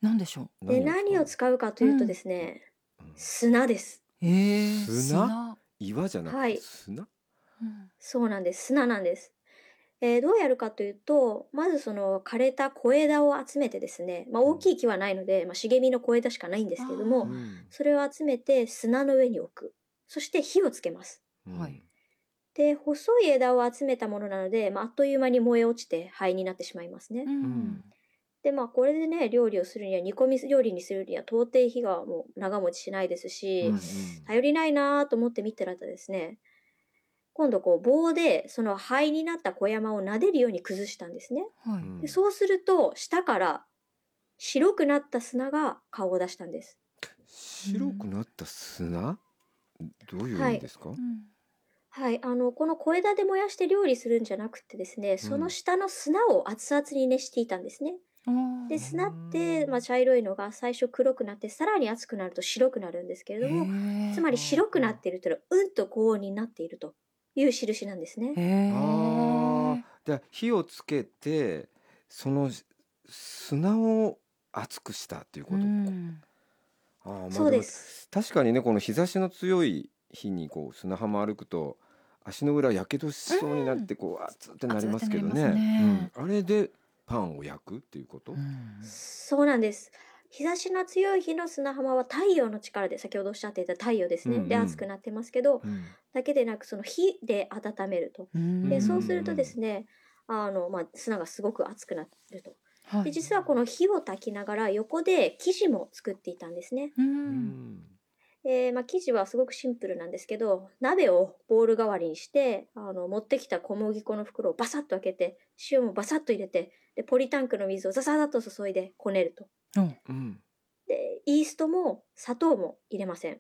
何でしょう。 で、何を使うかというとですね、砂です。 砂？岩じゃなくて砂？ そうなんです。砂なんです。どうやるかというと、まずその枯れた小枝を集めてですね、大きい木はないので、茂みの小枝しかないんですけども、それを集めて砂の上に置く。そして火をつけます。で、細い枝を集めたものなので、あっという間に燃え落ちて灰になってしまいますね。で、これでね、料理をするには、煮込み料理にするには到底火がもう長持ちしないですし、頼りないなと思って見てらったですね、今度棒でその灰になった小山を撫でるように崩したんですね。で、そうすると下から白くなった砂が顔を出したんです。 白くなった砂？どういう意味ですか？ はい、この小枝で燃やして料理するんじゃなくてですね、その下の砂を熱々に熱していたんですね。で、砂って、茶色いのが最初黒くなって、さらに熱くなると白くなるんですけれども、つまり白くなっているというのは、と高温になっているという印なんですね。 じゃあ火をつけて、その砂を熱くしたということ。 そうです。 確かにね、この日差しの強い日に砂浜歩くと足の裏やけどしそうになって熱ってなりますけどね。あれでパンを焼くっていうこと？ そうなんです。日差しの強い日の砂浜は太陽の力で、先ほどおっしゃっていた太陽ですね。で、熱くなってますけど、だけでなくその火で温めると。で、そうするとですね、砂がすごく熱くなると。で、実はこの火を焚きながら横で生地も作っていたんですね。生地はすごくシンプルなんですけど、鍋をボウル代わりにして、持ってきた小麦粉の袋をバサッと開けて、塩もバサッと入れて、で、ポリタンクの水をザザザッと注いでこねると。で、イーストも砂糖も入れません。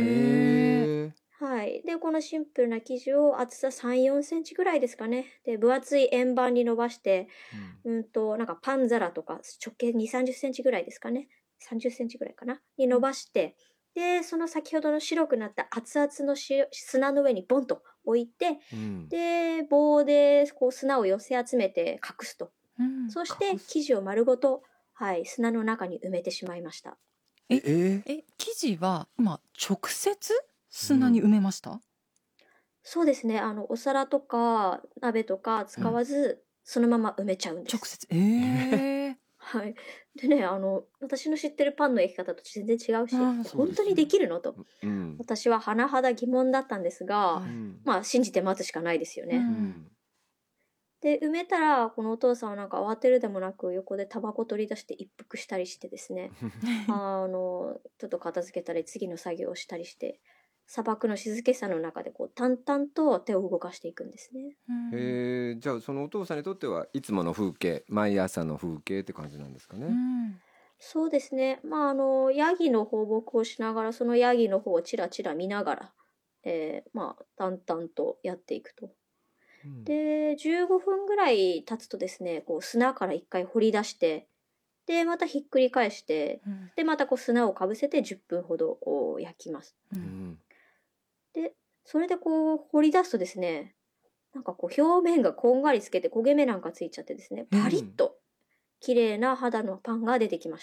はい。で、このシンプルな生地を厚さ3、4センチぐらいですかね。で、分厚い円盤に伸ばして、なんかパン皿とか直径2、30センチぐらいですかね。30センチぐらいかな。に伸ばして、で、その先ほどの白くなった熱々の砂の上にボンと置いて、で、棒で砂を寄せ集めて隠すと。そして生地を丸ごと、砂の中に埋めてしまいました。 生地は今直接砂に埋めました？ そうですね。お皿とか鍋とか使わず、そのまま埋めちゃうんです。 直接。 はい。でね、私の知ってるパンの焼き方と全然違うし、本当にできるのと、私は甚だ疑問だったんですが、信じて待つしかないですよね。で、埋めたら、このお父さんはなんか慌てるでもなく、横でタバコ取り出して一服したりしてですね、ちょっと片付けたり、次の作業をしたりして、砂漠の静けさの中で淡々と手を動かしていくんですね。 じゃあそのお父さんにとってはいつもの風景、毎朝の風景って感じなんですかね。 そうですね。ヤギの放牧をしながら、そのヤギの方をチラチラ見ながら、淡々とやっていくと。で、15分ぐらい経つとですね、砂から一回掘り出して、で、またひっくり返して、で、また砂をかぶせて10分ほど焼きます。で、それで掘り出すとですね、なんか表面がこんがりつけて焦げ目なんかついちゃってですね、パリッと綺麗な肌のパンが出てきました。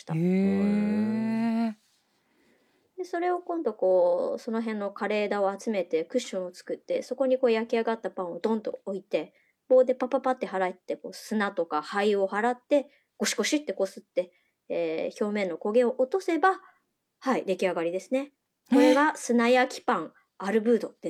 で、それを今度その辺の枯れ枝を集めてクッションを作って、そこに焼き上がったパンをドンと置いて、棒でパパパって払って砂とか灰を払って、ゴシゴシってこすって、表面の焦げを落とせば、はい、出来上がりですね。これが砂焼きパンアルブードです。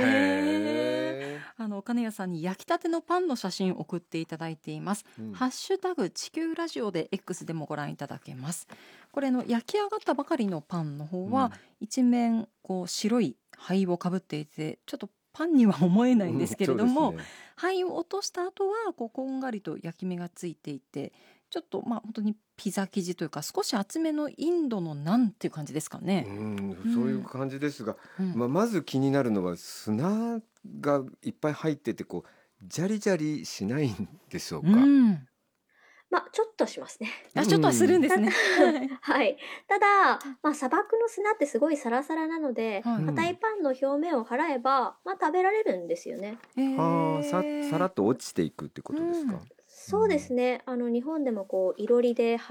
金谷さんに焼きたてのパンの写真を送っていただいています。ハッシュタグ地球ラジオで X でもご覧いただけます。これの焼き上がったばかりのパンの方は、一面白い灰をかぶっていて、ちょっとパンには思えないんですけれども、灰を落とした後はこんがりと焼き目がついていて、ちょっと本当にピザ生地というか少し厚めのインドのナンっていう感じですかね。 そういう感じですが、まず気になるのは砂がいっぱい入っててジャリジャリしないんでしょうか。 ちょっとしますね。 ちょっとはするんですね。 はい。ただ、砂漠の砂ってすごいサラサラなので、硬いパンの表面を払えば、食べられるんですよね。 さらっと落ちていくってことですか。 そうですね。日本でもいろりで